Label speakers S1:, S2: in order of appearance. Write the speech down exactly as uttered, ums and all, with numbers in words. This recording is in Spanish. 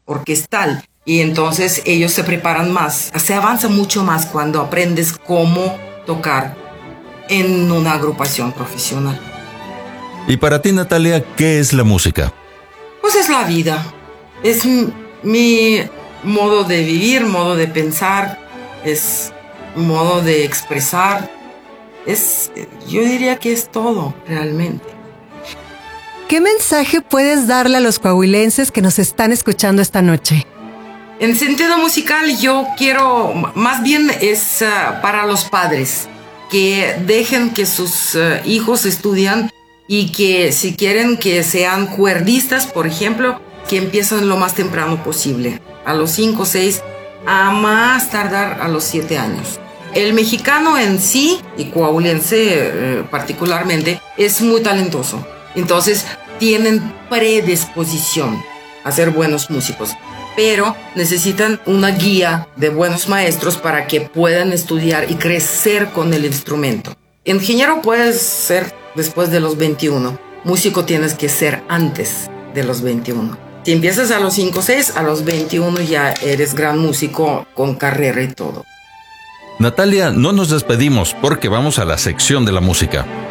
S1: orquestal. Y entonces ellos se preparan más. Se avanza mucho más cuando aprendes cómo tocar en una agrupación profesional.
S2: Y para ti, Natalia, ¿qué es la música?
S1: Pues es la vida. Es m- mi modo de vivir, modo de pensar, es modo de expresar. Es, yo diría que es todo, realmente.
S3: ¿Qué mensaje puedes darle a los coahuilenses que nos están escuchando esta noche?
S1: En sentido musical, yo quiero, más bien es uh, para los padres, que dejen que sus uh, hijos estudian y que si quieren que sean cuerdistas, por ejemplo, que empiecen lo más temprano posible, a los cinco, seis, a más tardar a los siete años. El mexicano en sí, y coahuilense eh, particularmente, es muy talentoso. Entonces, tienen predisposición a ser buenos músicos, pero necesitan una guía de buenos maestros para que puedan estudiar y crecer con el instrumento. Ingeniero puedes ser después de los veintiuno, músico tienes que ser antes de los veintiuno. Si empiezas a los cinco o seis, a los veintiuno ya eres gran músico con carrera y todo.
S2: Natalia, no nos despedimos porque vamos a la sección de la música.